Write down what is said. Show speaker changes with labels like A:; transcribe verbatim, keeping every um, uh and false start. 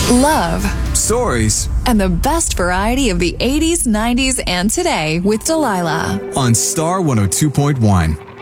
A: Love.
B: Stories.
A: And the best variety of the eighties, nineties, and today with Delilah.
B: On Star one oh two point one.